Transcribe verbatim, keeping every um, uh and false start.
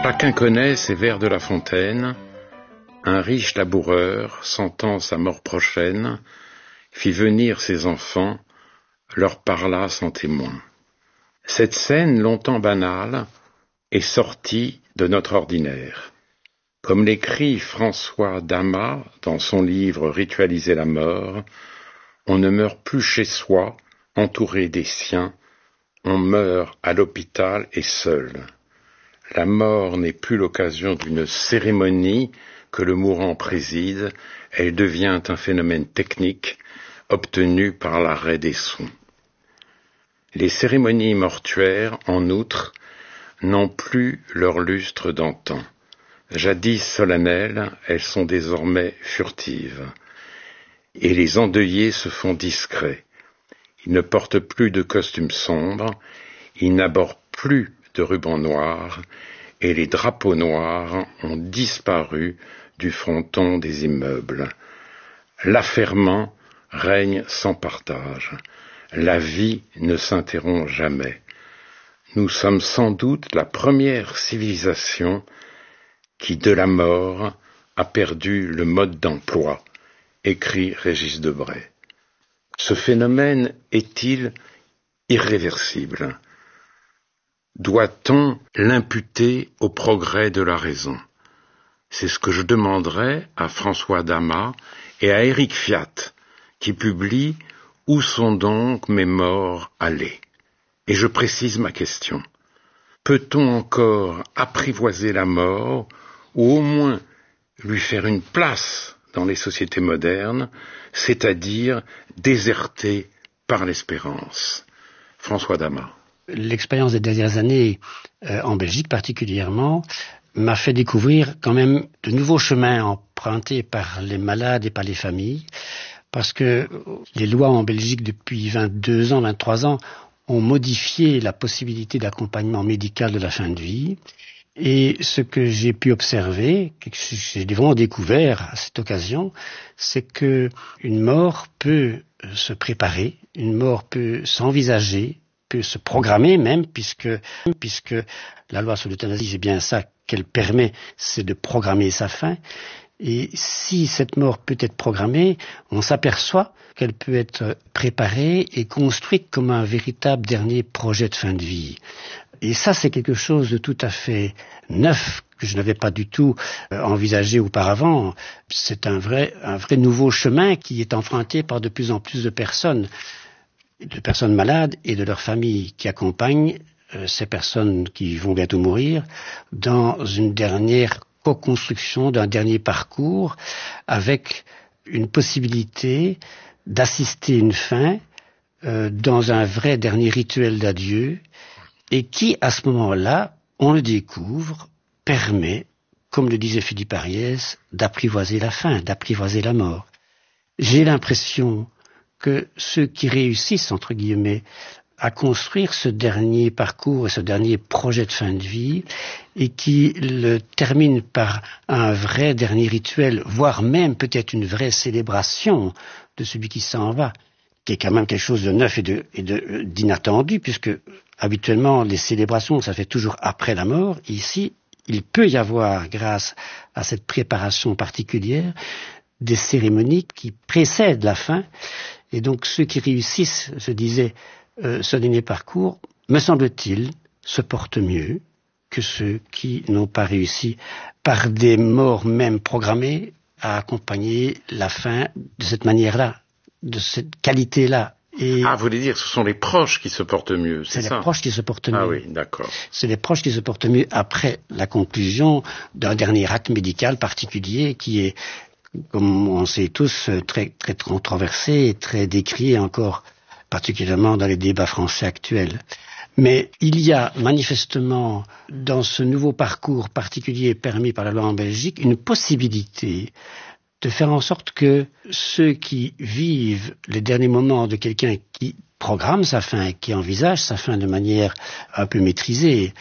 Chacun connaît ces vers de La Fontaine. Un riche laboureur, sentant sa mort prochaine, fit venir ses enfants, leur parla sans témoin. Cette scène, longtemps banale, est sortie de notre ordinaire. Comme l'écrit François Damas dans son livre Ritualiser la mort, on ne meurt plus chez soi, entouré des siens, on meurt à l'hôpital et seul. La mort n'est plus l'occasion d'une cérémonie que le mourant préside, elle devient un phénomène technique obtenu par l'arrêt des soins. Les cérémonies mortuaires, en outre, n'ont plus leur lustre d'antan. Jadis solennelles, elles sont désormais furtives. Et les endeuillés se font discrets. Ils ne portent plus de costumes sombres, ils n'abordent plus de rubans noirs, et les drapeaux noirs ont disparu du fronton des immeubles. L'affairement règne sans partage. La vie ne s'interrompt jamais. Nous sommes sans doute la première civilisation qui, de la mort, a perdu le mode d'emploi, écrit Régis Debray. Ce phénomène est-il irréversible ? Doit-on l'imputer au progrès de la raison ? C'est ce que je demanderai à François Damas et à Éric Fiat, qui publie « Où sont donc mes morts allés ?» Et je précise ma question. Peut-on encore apprivoiser la mort, ou au moins lui faire une place dans les sociétés modernes, c'est-à-dire déserter par l'espérance ? François Damas. L'expérience des dernières années, euh, en Belgique particulièrement, m'a fait découvrir quand même de nouveaux chemins empruntés par les malades et par les familles, parce que les lois en Belgique depuis vingt-deux ans, vingt-trois ans, ont modifié la possibilité d'accompagnement médical de la fin de vie. Et ce que j'ai pu observer, que j'ai vraiment découvert à cette occasion, c'est que une mort peut se préparer, une mort peut s'envisager, peut se programmer même, puisque, puisque la loi sur l'euthanasie, c'est bien ça qu'elle permet, c'est de programmer sa fin. Et si cette mort peut être programmée, on s'aperçoit qu'elle peut être préparée et construite comme un véritable dernier projet de fin de vie. Et ça, c'est quelque chose de tout à fait neuf que je n'avais pas du tout euh, envisagé auparavant. C'est un vrai, un vrai nouveau chemin qui est emprunté par de plus en plus de personnes, de personnes malades et de leurs familles qui accompagnent euh, ces personnes qui vont bientôt mourir dans une dernière co-construction d'un dernier parcours avec une possibilité d'assister une fin euh, dans un vrai dernier rituel d'adieu et qui, à ce moment-là, on le découvre, permet, comme le disait Philippe Ariès, d'apprivoiser la fin, d'apprivoiser la mort. J'ai l'impression que ceux qui réussissent, entre guillemets, à construire ce dernier parcours et ce dernier projet de fin de vie et qui le terminent par un vrai dernier rituel, voire même peut-être une vraie célébration de celui qui s'en va, qui est quand même quelque chose de neuf et, de, et de, d'inattendu, puisque habituellement les célébrations, ça fait toujours après la mort. Ici, il peut y avoir, grâce à cette préparation particulière, des cérémonies qui précèdent la fin. Et donc ceux qui réussissent, je disais, euh, ce dernier parcours, me semble-t-il, se portent mieux que ceux qui n'ont pas réussi, par des morts même programmées, à accompagner la fin de cette manière-là, de cette qualité-là. Et ah, vous voulez dire, ce sont les proches qui se portent mieux, c'est, c'est ça? les proches qui se portent mieux. Ah oui, d'accord. C'est les proches qui se portent mieux après la conclusion d'un dernier acte médical particulier qui est, comme on sait tous, très, très controversé et très décrié encore, particulièrement dans les débats français actuels. Mais il y a manifestement, dans ce nouveau parcours particulier permis par la loi en Belgique, une possibilité de faire en sorte que ceux qui vivent les derniers moments de quelqu'un qui programme sa fin, qui envisage sa fin de manière un peu maîtrisée,